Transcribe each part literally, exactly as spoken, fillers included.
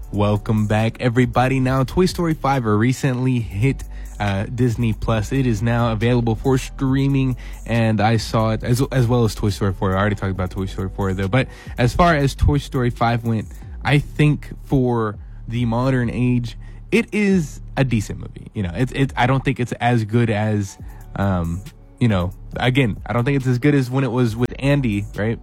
Welcome back, everybody. Now, Toy Story five recently hit uh, Disney Plus. It is now available for streaming, and I saw it as as well as Toy Story four. I already talked about Toy Story four, though. But as far as Toy Story five went, I think for the modern age, it is a decent movie. You know, it's it. I don't think it's as good as, um, you know, again, I don't think it's as good as when it was with Andy, right?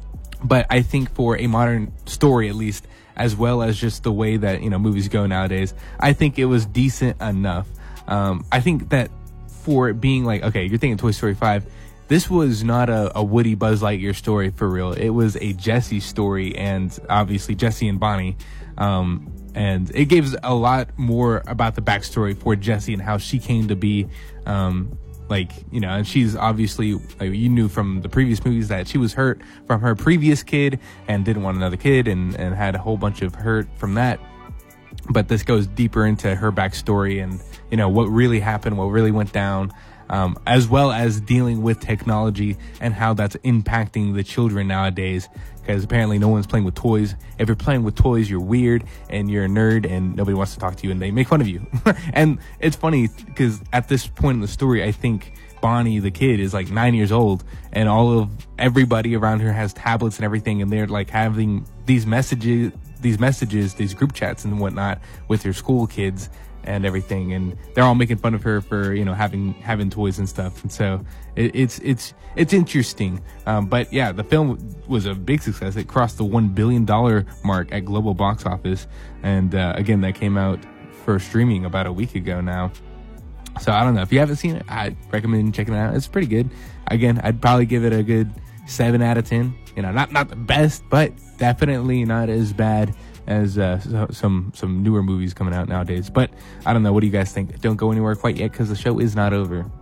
But I think for a modern story, at least, as well as just the way that, you know, movies go nowadays, I think it was decent enough. Um, I think that for it being like, okay, you're thinking Toy Story five, this was not a, a Woody Buzz Lightyear story for real. It was a Jessie story, and obviously Jessie and Bonnie. Um, and it gives a lot more about the backstory for Jessie and how she came to be. Um, Like, you know, and she's obviously, like, you knew from the previous movies that she was hurt from her previous kid and didn't want another kid, and, and had a whole bunch of hurt from that. But this goes deeper into her backstory and, you know, what really happened, what really went down, um, as well as dealing with technology and how that's impacting the children nowadays. Because apparently no one's playing with toys. If you're playing with toys, you're weird and you're a nerd and nobody wants to talk to you and they make fun of you. And it's funny because at this point in the story, I think Bonnie, the kid, is like nine years old, and all of everybody around her has tablets and everything, and they're like having these messages, these messages, these group chats and whatnot with her school kids and everything, and they're all making fun of her for, you know, having having toys and stuff. And so it, it's it's it's interesting. Um, but yeah, the film was a big success. It crossed the one billion dollar mark at global box office, and uh, again, that came out for streaming about a week ago now. So I don't know, if you haven't seen it, I recommend checking it out. It's pretty good. Again, I'd probably give it a good seven out of ten. You know, not not the best, but definitely not as bad as uh, so, some some newer movies coming out nowadays. But I don't know. What do you guys think? Don't go anywhere quite yet, because the show is not over.